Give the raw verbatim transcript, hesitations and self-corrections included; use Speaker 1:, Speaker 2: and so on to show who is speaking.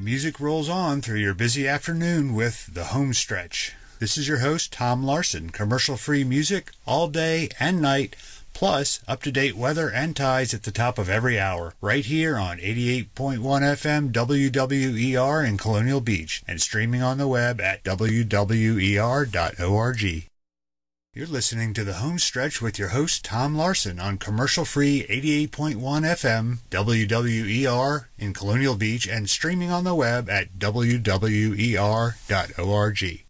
Speaker 1: music rolls on through your busy afternoon with The Home Stretch. This is your host, Tom Larson. Commercial-free music all day and night, plus up-to-date weather and tides at the top of every hour, right here on eighty-eight point one F M W W E R in Colonial Beach, and streaming on the web at w w e r dot org. You're listening to The Home Stretch with your host, Tom Larson, on commercial-free eighty-eight point one F M W W E R in Colonial Beach, and streaming on the web at w w e r dot org.